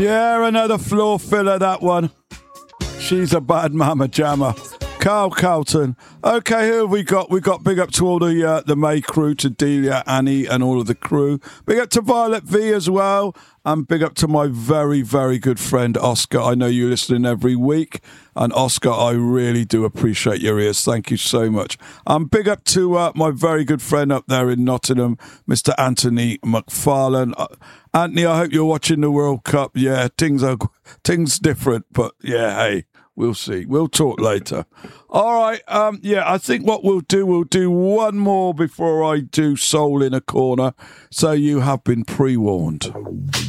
Yeah, another floor filler, that one. She's a bad mama jammer. Carl Carlton. Okay, who have we got? We got big up to all the May crew, to Delia, Annie, and all of the crew. Big up to Violet V as well. And big up to my very, very good friend, Oscar. I know you're listening every week. And Oscar, I really do appreciate your ears. Thank you so much. Big up to my very good friend up there in Nottingham, Mr. Anthony McFarlane. Anthony, I hope you're watching the World Cup. Yeah, things different, but yeah, hey. We'll see. We'll talk later. All right. I think what we'll do one more before I do Soul in a Corner. So you have been pre-warned.